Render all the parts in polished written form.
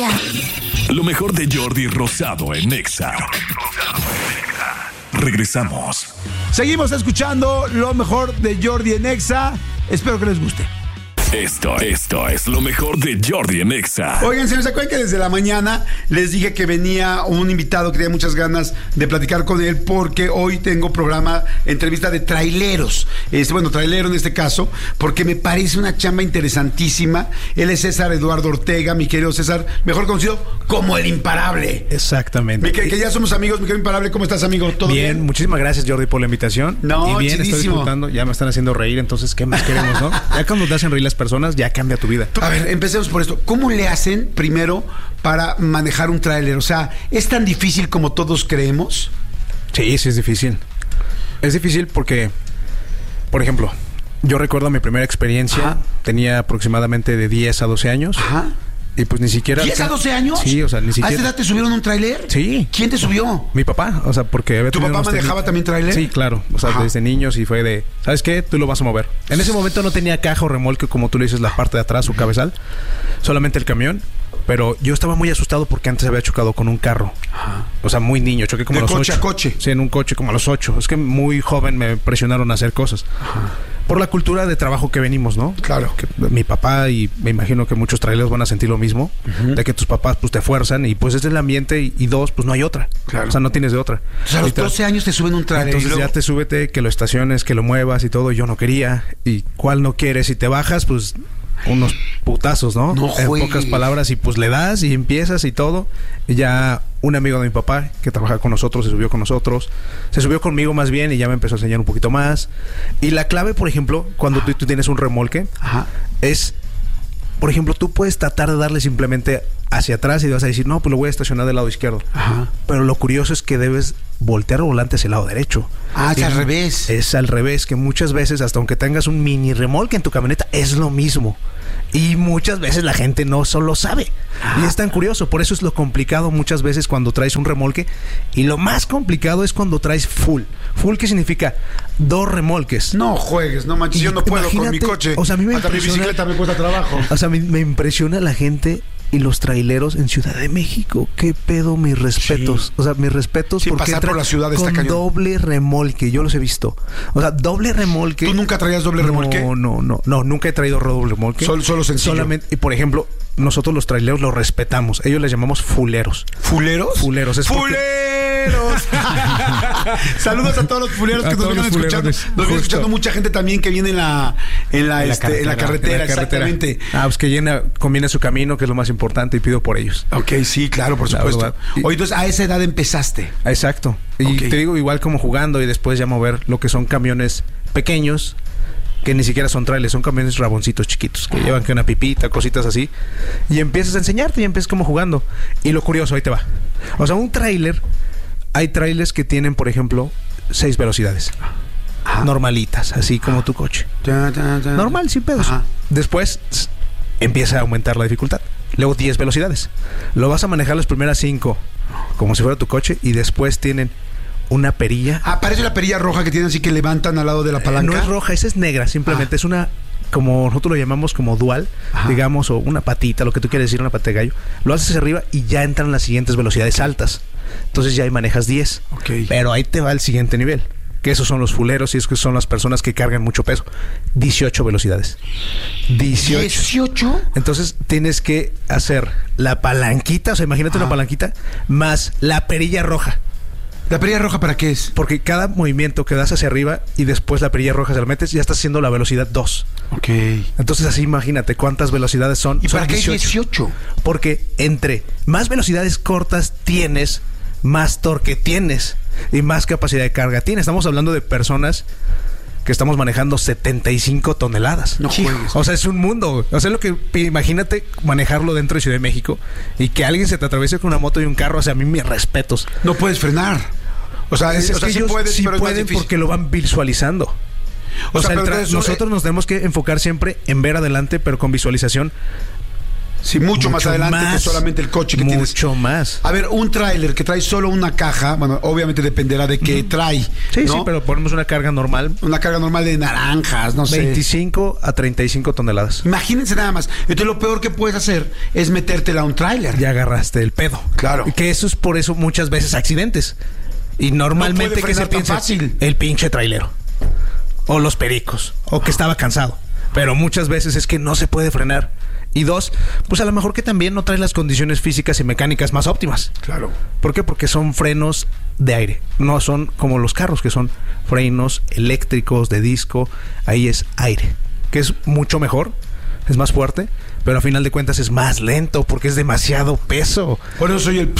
Lo mejor de Jordi Rosado en Nexa. Regresamos. Seguimos escuchando lo mejor de Jordi en Nexa. Espero que les guste. Esto es lo mejor de Jordi en Nexa. Oigan, ¿se acuerdan que desde la mañana les dije que venía un invitado que tenía muchas ganas de platicar con él? Porque hoy tengo programa, entrevista de traileros. Trailero en este caso, porque me parece una chamba interesantísima. Él es César Eduardo Ortega, mi querido César, mejor conocido como El Imparable. Exactamente. Que ya somos amigos, mi querido Imparable. ¿Cómo estás, amigo? ¿Todo bien? Muchísimas gracias, Jordi, por la invitación. No, y bien, chidísimo. estoy disfrutando. Ya me están haciendo reír, entonces, ¿qué más queremos, no? Ya cuando te hacen reír las personas, ya cambia tu vida. A ver, empecemos por esto. ¿Cómo le hacen primero para manejar un tráiler? O sea, ¿es tan difícil como todos creemos? Sí, es difícil. Es difícil porque, por ejemplo, yo recuerdo mi primera experiencia. Ajá. Tenía aproximadamente de 10 a 12 años. Ajá. Y pues ni siquiera... ¿10 a 12 años? Sí, o sea, ni siquiera... ¿A esa edad te subieron un tráiler? Sí. ¿Quién te subió? Mi papá, o sea, porque había ¿Tu papá manejaba también tráiler? Sí, claro, o sea, desde niños, y fue de, ¿sabes qué? Tú lo vas a mover. En ese momento no tenía caja o remolque, como tú le dices, la parte de atrás o cabezal, solamente el camión. Pero yo estaba muy asustado porque antes había chocado con un carro. Ajá. O sea, muy niño, choqué como a los 8. ¿De coche a coche? Sí, en un coche como a los 8. Es que muy joven me presionaron a hacer cosas. Ajá. Por la cultura de trabajo que venimos, ¿no? Claro. Que mi papá, y me imagino que muchos traileros van a sentir lo mismo, de que tus papás pues te fuerzan y pues es el ambiente y dos, pues no hay otra. Claro. O sea, no tienes de otra. O sea, a los 12 años te suben un tráiler. Entonces ya te súbete, que lo estaciones, que lo muevas y todo. Yo no quería. ¿Y cuál no quieres? Si te bajas, pues... unos putazos, ¿no? No en juegues. pocas palabras, y pues le das y empiezas y todo. Y ya un amigo de mi papá que trabajaba con nosotros se subió con nosotros. Se subió conmigo más bien y ya me empezó a enseñar un poquito más. Y la clave, por ejemplo, cuando tú tienes un remolque, es... Por ejemplo, tú puedes tratar de darle simplemente hacia atrás y vas a decir, no, pues lo voy a estacionar del lado izquierdo. Ajá. Pero lo curioso es que debes voltear el volante hacia el lado derecho. Ah, es al revés. Es al revés, que muchas veces, hasta aunque tengas un mini remolque en tu camioneta, es lo mismo. Y muchas veces la gente no solo sabe. Y es tan curioso. Por eso es lo complicado muchas veces cuando traes un remolque. Y lo más complicado es cuando traes full. Full, ¿qué significa? 2 remolques. No juegues, no manches. Yo no puedo con mi coche. O sea, a mí me hasta mi bicicleta me cuesta trabajo. O sea, me impresiona la gente y los traileros en Ciudad de México. ¿Qué pedo? Mis respetos. Sí. O sea, mis respetos, sí, porque pasar por la ciudad está con cañón. Doble remolque. Yo los he visto. O sea, doble remolque. ¿Tú nunca traías doble remolque? No, nunca he traído doble remolque. Solo sencillo. Solamente, y por ejemplo, nosotros los traileros los respetamos. Ellos les llamamos fuleros. ¿Fuleros? Fuleros. Es ¡fuleros! Saludos a todos los fuleros que nos vienen escuchando. Nos viene escuchando mucha gente también que viene en la carretera, exactamente. Pues que conviene su camino, que es lo más importante, y pido por ellos. Ok, sí, claro, por supuesto. Oye, entonces a esa edad empezaste. Exacto. Y te digo, igual como jugando, y después ya mover lo que son camiones pequeños, que ni siquiera son trailers, son camiones raboncitos chiquitos, que llevan que una pipita, cositas así. Y empiezas a enseñarte y empiezas como jugando. Y lo curioso, ahí te va. O sea, un trailer, hay trailers que tienen, por ejemplo, 6 velocidades. Normalitas, así como tu coche. Normal, sin pedos. Después empieza a aumentar la dificultad. Luego 10 velocidades. Lo vas a manejar las primeras 5 como si fuera tu coche, y después tienen una perilla. Parece la perilla roja que tienen así que levantan al lado de la palanca. No es roja, esa es negra, simplemente es una, como nosotros lo llamamos como dual, digamos, o una patita, lo que tú quieres decir, una pata de gallo. Lo haces hacia arriba y ya entran las siguientes velocidades altas. Entonces ya ahí manejas 10. Pero ahí te va el siguiente nivel, que esos son los fuleros, y es que son las personas que cargan mucho peso. 18 velocidades. 18. Entonces tienes que hacer la palanquita, o sea, imagínate una palanquita más la perilla roja. ¿La perilla roja para qué es? Porque cada movimiento que das hacia arriba y después la perilla roja se la metes, ya estás haciendo la velocidad 2. Entonces así imagínate cuántas velocidades son. ¿Y para qué 18? Porque entre más velocidades cortas tienes, más torque tienes y más capacidad de carga tienes. Estamos hablando de personas que estamos manejando 75 toneladas. No juegues. O sea, es un mundo. O sea, lo que imagínate manejarlo dentro de Ciudad de México y que alguien se te atraviese con una moto y un carro. O sea, a mí mis respetos. No puedes frenar. O sea, es que sí ellos puedes, sí pero es más pueden difícil. porque lo van visualizando. O sea, nosotros nos tenemos que enfocar siempre en ver adelante, pero con visualización. Sí, mucho más adelante que solamente el coche que tienes. Mucho más. A ver, un tráiler que trae solo una caja, bueno, obviamente dependerá de qué trae. Sí, ¿no? sí, pero ponemos una carga normal. Una carga normal de naranjas, no sé. 25 a 35 toneladas. Imagínense nada más. Entonces lo peor que puedes hacer es metértela a un tráiler. Ya agarraste el pedo. Claro. Que eso es por eso muchas veces accidentes. Y normalmente no que se piensa fácil. El pinche trailero. O los pericos. O que estaba cansado. Pero muchas veces es que no se puede frenar. Y dos, pues a lo mejor que también no traes las condiciones físicas y mecánicas más óptimas. Claro. ¿Por qué? Porque son frenos de aire. No son como los carros, que son frenos eléctricos de disco. Ahí es aire. Que es mucho mejor. Es más fuerte. Pero a final de cuentas es más lento porque es demasiado peso. Por eso soy el...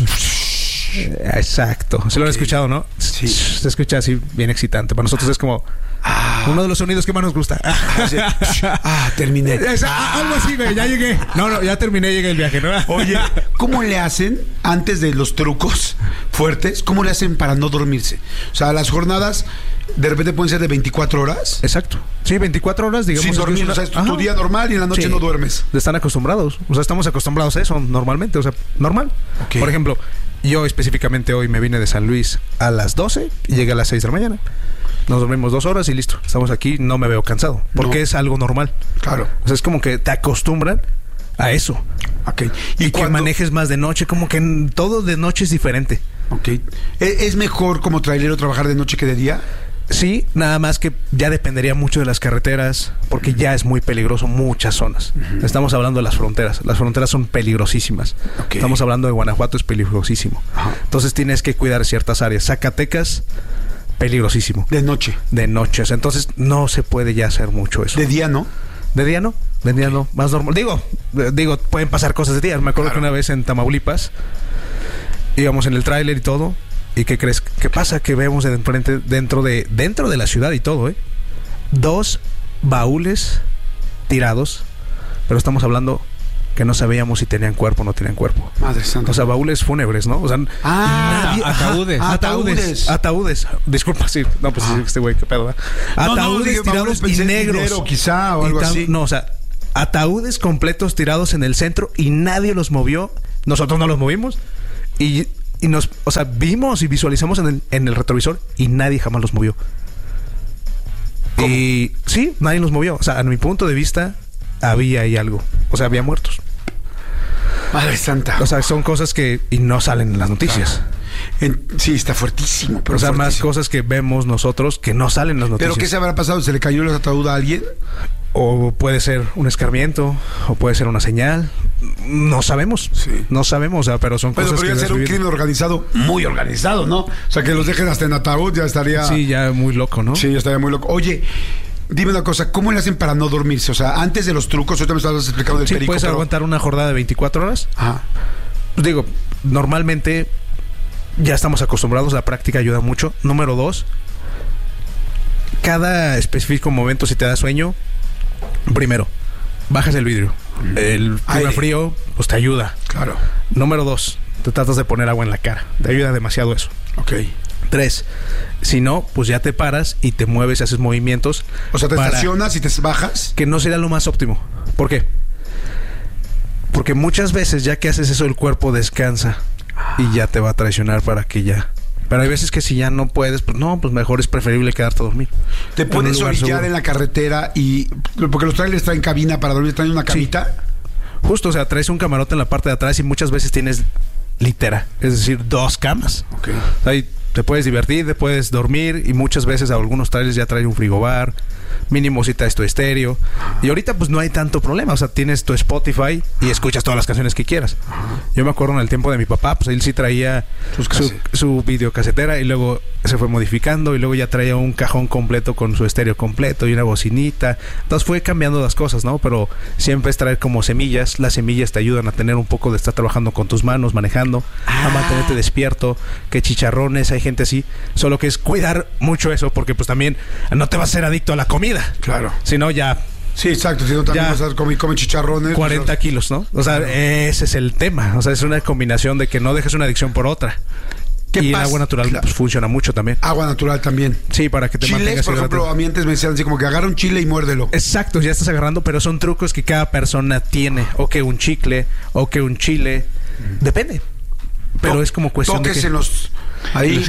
Exacto. Se lo han escuchado, ¿no? Sí. Se escucha así bien excitante. Para nosotros es como... uno de los sonidos que más nos gusta. Terminé. Algo así, güey. Ya llegué. No, ya terminé, llegué el viaje, ¿no? Oye, ¿cómo le hacen antes de los trucos fuertes? ¿Cómo le hacen para no dormirse? O sea, las jornadas de repente pueden ser de 24 horas. Exacto. Sí, 24 horas, digamos. Sin dormir. O sea, es tu día normal y en la noche no duermes. Están acostumbrados. O sea, estamos acostumbrados a eso normalmente. O sea, normal. Okay. Por ejemplo, yo específicamente hoy me vine de San Luis a las 12 y llegué a las 6 de la mañana. Nos dormimos 2 horas y listo. Estamos aquí, no me veo cansado. Porque es algo normal. Claro. O sea, es como que te acostumbran a eso. Ok. Y que manejes más de noche, como que todo de noche es diferente. Ok. ¿Es mejor como trailero trabajar de noche que de día? Sí, nada más que ya dependería mucho de las carreteras, porque ya es muy peligroso muchas zonas. Estamos hablando de las fronteras. Las fronteras son peligrosísimas. Okay. Estamos hablando de Guanajuato, es peligrosísimo. Ajá. Entonces tienes que cuidar ciertas áreas. Zacatecas, peligrosísimo. De noche. De noches. Entonces no se puede ya hacer mucho eso. ¿De día no? De día no. De día no. Más normal. Digo, pueden pasar cosas de día. Me acuerdo que una vez en Tamaulipas íbamos en el tráiler y todo. ¿Y qué crees? ¿Qué pasa? Que vemos de enfrente, dentro de la ciudad y todo, 2 baúles tirados. Pero estamos hablando que no sabíamos si tenían cuerpo o no tenían cuerpo. Madre santa. O sea, baúles fúnebres, ¿no? O sea, ataúdes. Disculpa, sí. No, pues este güey, qué pedo, ¿verdad? Ataúdes tirados y negros. Dinero, quizá, o algo así. No, o sea, ataúdes completos tirados en el centro y nadie los movió. Nosotros no los movimos. Y nos, o sea, vimos y visualizamos en el retrovisor y nadie jamás los movió. ¿Cómo? Y sí, nadie los movió. O sea, a mi punto de vista, había ahí algo. O sea, había muertos. Madre santa. O sea, son cosas que y no salen en las noticias. Sí, está fuertísimo. Pero o sea, fuertísimo. Más cosas que vemos nosotros que no salen en las noticias. ¿Pero qué se habrá pasado? ¿Se le cayó el ataúd a alguien? O puede ser un escarmiento, o puede ser una señal. No sabemos. Sí. No sabemos, o sea, pero son cosas que... Pero podría ser un crimen organizado, muy organizado, ¿no? O sea, que los dejen hasta en ataúd ya estaría... Sí, ya muy loco, ¿no? Sí, ya estaría muy loco. Oye, dime una cosa, ¿cómo le hacen para no dormirse? O sea, antes de los trucos, ahorita me estabas explicando del perico. ¿Puedes aguantar una jornada de 24 horas? Ajá. Pues digo, normalmente ya estamos acostumbrados, la práctica ayuda mucho. Número 2, cada específico momento, si te da sueño, primero, bajas el vidrio. El clima frío, pues te ayuda. Claro. Número 2, te tratas de poner agua en la cara. Te ayuda demasiado eso. Ok. 3, si no, pues ya te paras y te mueves y haces movimientos. O sea, te estacionas y te bajas. Que no sería lo más óptimo. ¿Por qué? Porque muchas veces ya que haces eso, el cuerpo descansa y ya te va a traicionar para que ya... Pero hay veces que si ya no puedes, pues no, pues mejor es preferible quedarte a dormir. ¿Te puedes orillar en la carretera y... Porque los trailers traen cabina para dormir, traen una camita? Sí. Justo, o sea, traes un camarote en la parte de atrás y muchas veces tienes litera, es decir, 2 camas. Ok. Ahí te puedes divertir, te puedes dormir y muchas veces algunos trailers ya traen un frigobar, mínimo si traes tu estéreo. Y ahorita pues no hay tanto problema, o sea, tienes tu Spotify y escuchas todas las canciones que quieras. Yo me acuerdo en el tiempo de mi papá, pues él sí traía su videocasetera y luego se fue modificando y luego ya traía un cajón completo con su estéreo completo y una bocinita. Entonces fue cambiando las cosas, ¿no? Pero siempre es traer como semillas. Las semillas te ayudan a tener un poco de estar trabajando con tus manos, manejando, a mantenerte despierto, que chicharrones, hay gente así. Solo que es cuidar mucho eso porque pues también no te vas a ser adicto a la comida. Claro. Si no, ya... Sí, exacto. Si no, también vas a comer chicharrones. 40 kilos, ¿no? O sea, ese es el tema. O sea, es una combinación de que no dejes una adicción por otra. Y el agua natural pues, funciona mucho también. Agua natural también. Sí, para que te mantengas por ejemplo, a mí antes me decían así como que agarra un chile y muérdelo. Exacto, ya estás agarrando, pero son trucos que cada persona tiene. O que un chicle, o que un chile. Depende. Pero es como cuestión de que... Tóqueselos ahí.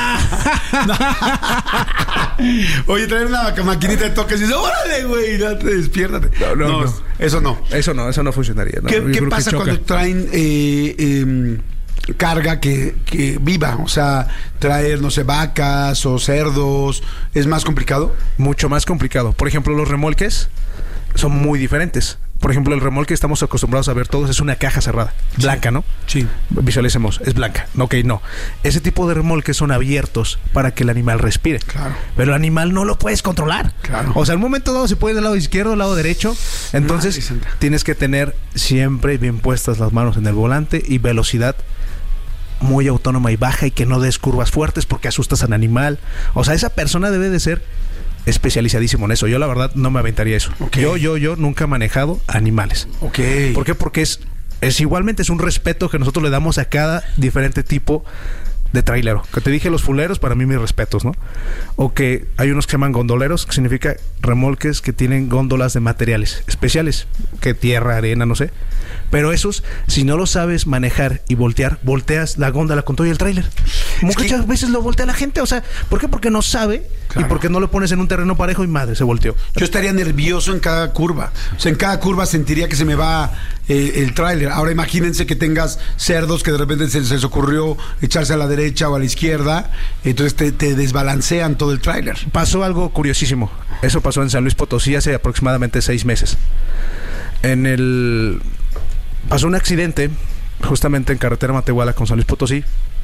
Oye, traer una maquinita de toques y dices, órale, güey, despiértate. No. Eso no. Eso no funcionaría. No. ¿Qué pasa cuando traen carga que viva? O sea, traer, no sé, vacas o cerdos. ¿Es más complicado? Mucho más complicado. Por ejemplo, los remolques son muy diferentes. Por ejemplo, el remolque estamos acostumbrados a ver todos, es una caja cerrada, blanca, ¿no? Sí. Visualicemos, es blanca. Ok, no. Ese tipo de remolques son abiertos para que el animal respire. Claro. Pero el animal no lo puedes controlar. Claro. O sea, al momento dado se puede ir del lado izquierdo, del lado derecho. Entonces, tienes que tener siempre bien puestas las manos en el volante y velocidad muy autónoma y baja y que no des curvas fuertes porque asustas al animal. O sea, esa persona debe de ser especializadísimo en eso. Yo la verdad no me aventaría eso. Okay. Yo nunca he manejado animales. Ok. ¿Por qué? Porque es igualmente es un respeto que nosotros le damos a cada diferente tipo de trailero. Que te dije los fuleros, para mí mis respetos, ¿no? O que hay unos que se llaman gondoleros, que significa remolques que tienen góndolas de materiales especiales, que tierra, arena, no sé. Pero esos, si no lo sabes manejar y volteas la góndola con todo y el tráiler. Muchas veces lo voltea la gente, o sea, ¿por qué? Porque no sabe. Claro. Y porque no lo pones en un terreno parejo y madre, se volteó. Yo estaría nervioso en cada curva. O sea, en cada curva sentiría que se me va el tráiler. Ahora imagínense que tengas cerdos que de repente se les ocurrió echarse a la derecha o a la izquierda, entonces te desbalancean todo el tráiler. Pasó algo curiosísimo. Eso pasó en San Luis Potosí hace aproximadamente 6 meses. Pasó un accidente justamente en carretera Matehuala con San Luis Potosí.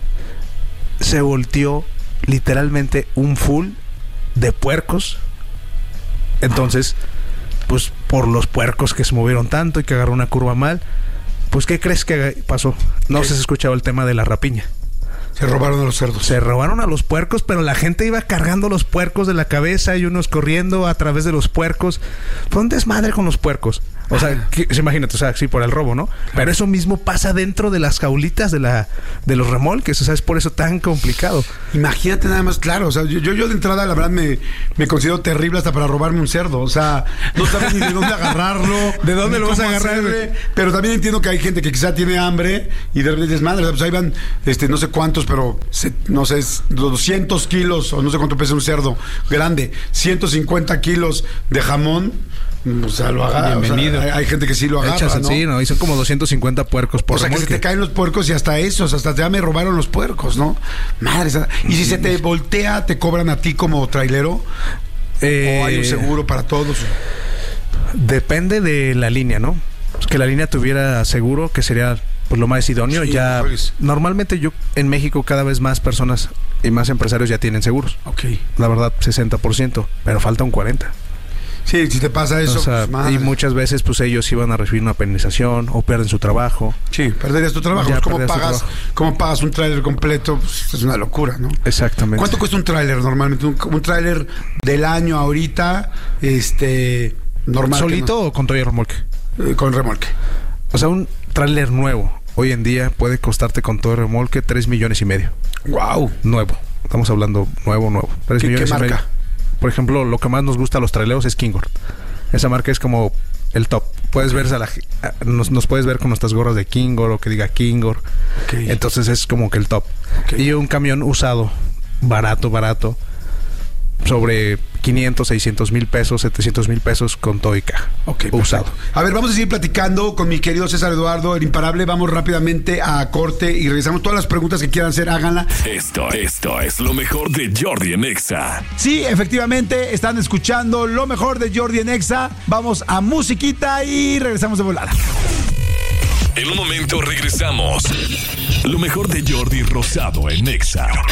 Se volteó literalmente un full de puercos. Entonces, pues por los puercos que se movieron tanto y que agarró una curva mal, pues ¿qué crees que pasó? No sé si has escuchado el tema de la rapiña. Se robaron a los cerdos. Se robaron a los puercos, pero la gente iba cargando los puercos de la cabeza y unos corriendo a través de los puercos. Fue un desmadre con los puercos. O sea, imagínate, o sea, sí, por el robo, ¿no? Claro. Pero eso mismo pasa dentro de las jaulitas de los remolques, o sea, es por eso tan complicado. Imagínate nada más, claro, o sea, yo de entrada, la verdad, me considero terrible hasta para robarme un cerdo, o sea, no sabes ni de dónde agarrarlo. ¿De dónde lo vas a agarrar? Pero también entiendo que hay gente que quizá tiene hambre y de repente dices, madre, pues ahí van, no sé cuántos, pero, no sé, 200 kilos, o no sé cuánto pesa un cerdo grande, 150 kilos de jamón. O sea, lo agarra. Bienvenido. O sea, hay gente que sí lo agarra, ¿no? Sí, ¿no? Y son como 250 puercos por remolque. O sea, que se te caen los puercos y hasta esos, hasta ya me robaron los puercos, ¿no? Madre. Y si se te voltea, ¿te cobran a ti como trailero? ¿O hay un seguro para todos? Depende de la línea, ¿no? Que la línea tuviera seguro, que sería pues lo más idóneo. Sí, ya pues. Normalmente en México cada vez más personas y más empresarios ya tienen seguros. Ok. La verdad, 60%, pero falta un 40%. Sí, si te pasa eso, o sea, pues, y muchas veces pues ellos iban a recibir una penalización o pierden su trabajo. Sí, perderías tu trabajo. ¿Cómo pagas un tráiler completo? Pues, es una locura, ¿no? Exactamente. ¿Cuánto cuesta un tráiler normalmente? Un tráiler del año ahorita, normal. ¿Solito o con todo el remolque? Con remolque. O sea, un tráiler nuevo hoy en día puede costarte con todo el remolque 3.5 millones. ¡Wow! Nuevo. Estamos hablando nuevo. 3 millones ¿Qué marca? y medio. Por ejemplo, lo que más nos gusta a los traileros es Kingor. Esa marca es como el top. Puedes ver nos puedes ver con nuestras gorras de Kingor o que diga Kingor. Okay. Entonces es como que el top. Okay. Y un camión usado, barato, sobre 500, 600 mil pesos, 700 mil pesos con todo y caja. Ok, usado. A ver, vamos a seguir platicando con mi querido César Eduardo, el imparable. Vamos rápidamente a corte y regresamos. Todas las preguntas que quieran hacer, háganla. Esto es lo mejor de Jordi en Exa. Sí, efectivamente, están escuchando lo mejor de Jordi en Exa. Vamos a musiquita y regresamos de volada. En un momento regresamos. Lo mejor de Jordi Rosado en Exa.